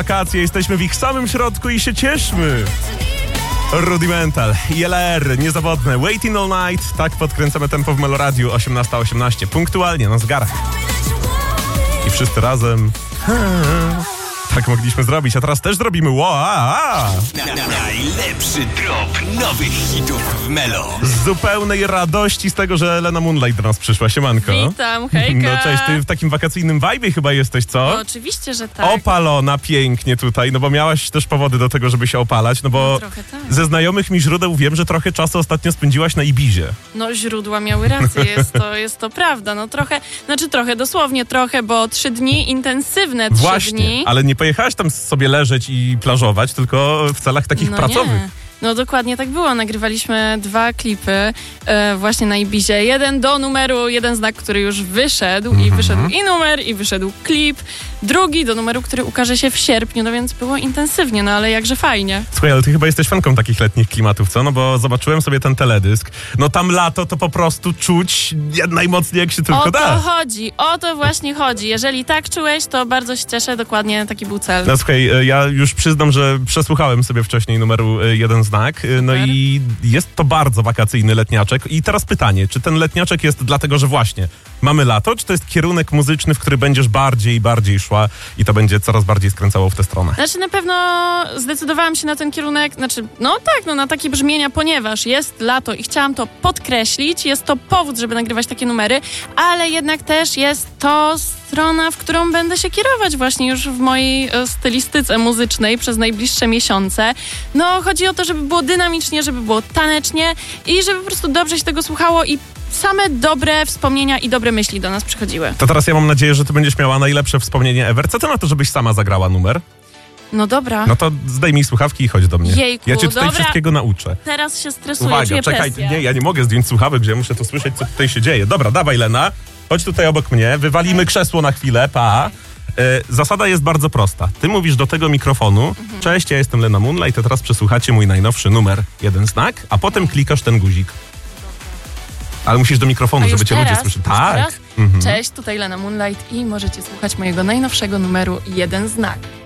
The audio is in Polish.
Wakacje, jesteśmy w ich samym środku i się cieszmy. Rudimental, ILR, niezawodne, Waiting All Night. Tak podkręcamy tempo w Meloradiu, 18:18, punktualnie na zegarach. I wszyscy razem... Tak mogliśmy zrobić, a teraz też zrobimy Najlepszy drop nowych hitów w Melo. z zupełnej radości z tego, że Lena Moonlight do nas przyszła. Siemanko. Witam, hejka. No cześć, ty w takim wakacyjnym vibe'ie chyba jesteś, co? No oczywiście, że tak. Opalona pięknie tutaj, no bo miałaś też powody do tego, żeby się opalać, no bo trochę tak. ze znajomych mi źródeł wiem, że trochę czasu ostatnio spędziłaś na Ibizie. No źródła miały rację, jest to prawda. No trochę, dosłownie trochę, bo 3 dni, intensywne 3 Właśnie, dni. ale nie pojechałaś tam sobie leżeć i plażować, tylko w celach takich pracowych. Nie. No dokładnie tak było. Nagrywaliśmy 2 klipy właśnie na Ibizie. Jeden znak, który już wyszedł i wyszedł i numer, i wyszedł klip. Drugi do numeru, który ukaże się w sierpniu, no więc było intensywnie, no ale jakże fajnie. Słuchaj, ale ty chyba jesteś fanką takich letnich klimatów, co? No bo zobaczyłem sobie ten teledysk. No tam lato to po prostu czuć najmocniej jak się tylko da. O to właśnie chodzi. Jeżeli tak czułeś, to bardzo się cieszę. Dokładnie taki był cel. No słuchaj, ja już przyznam, że przesłuchałem sobie wcześniej numeru Jeden Znak. No i jest to bardzo wakacyjny letniaczek. I teraz pytanie, czy ten letniaczek jest dlatego, że właśnie mamy lato, czy to jest kierunek muzyczny, w który będziesz bardziej i bardziej szła i to będzie coraz bardziej skręcało w tę stronę? Znaczy na pewno zdecydowałam się na ten kierunek, na takie brzmienia, ponieważ jest lato i chciałam to podkreślić, jest to powód, żeby nagrywać takie numery, ale jednak też jest to strona, w którą będę się kierować właśnie już w mojej stylistyce muzycznej przez najbliższe miesiące. No chodzi o to, żeby było dynamicznie, żeby było tanecznie i żeby po prostu dobrze się tego słuchało i same dobre wspomnienia i dobre myśli do nas przychodziły. To teraz ja mam nadzieję, że ty będziesz miała najlepsze wspomnienie ever. Co ty na to, żebyś sama zagrała numer? No dobra. No to zdejmij słuchawki i chodź do mnie. Jejku, ja cię tutaj dobra. wszystkiego nauczę. Teraz się stresuję, Uwaga, czuję czekaj, presję. nie, ja nie mogę zdjąć słuchawek, że ja muszę to słyszeć, co tutaj się dzieje. Dobra, dawaj Lena, chodź tutaj obok mnie, wywalimy krzesło na chwilę, pa. Zasada jest bardzo prosta. Ty mówisz do tego mikrofonu, cześć, ja jestem Lena Moonlight, a teraz przesłuchacie mój najnowszy numer, Jeden Znak, a potem klikasz ten guzik. Ale musisz do mikrofonu, żeby cię ludzie słyszeli. Tak. Cześć, tutaj Lena Moonlight i możecie słuchać mojego najnowszego numeru Jeden Znak.